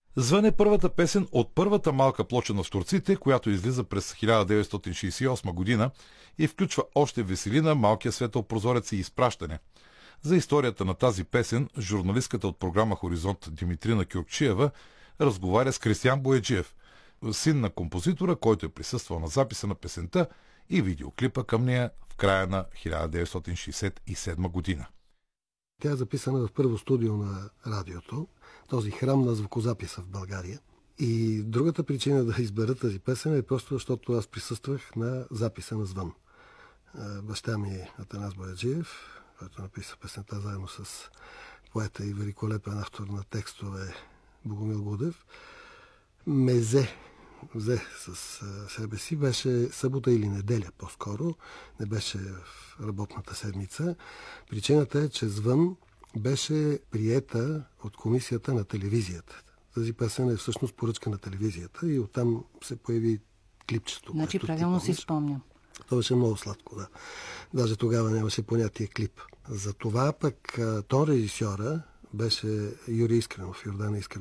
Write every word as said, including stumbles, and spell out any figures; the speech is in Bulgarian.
Звън е първата песен от първата малка плоча на Штурците, която излиза през хиляда деветстотин шейсет и осма година и включва още Веселина, Малкия светъл прозорец и Изпращане. За историята на тази песен журналистката от програма Хоризонт Димитрина Кюркчиева разговаря с Кристиян Бояджиев, син на композитора, който е присъствал на записа на песента и видеоклипа към нея в края на хиляда деветстотин шейсет и седма година. Тя е записана в първо студио на радиото, този храм на звукозаписа в България. И другата причина да избера тази песен е просто, защото аз присъствах на записа на Звън. Баща ми е Атанас Бояджиев, който написа песента заедно с поета и великолепен автор на текстове Богомил Будев. Мезе взе с себе си, беше събота или неделя по-скоро, не беше в работната седмица. Причината е, че Звън беше приета от комисията на телевизията. Тази песен е всъщност поръчка на телевизията и оттам се появи клипчето. Значи правилно си спомням. Това беше много сладко, да. Даже тогава нямаше понятие клип. За това пък тон режисьора беше Юрий Искренов, Йордан Искренов.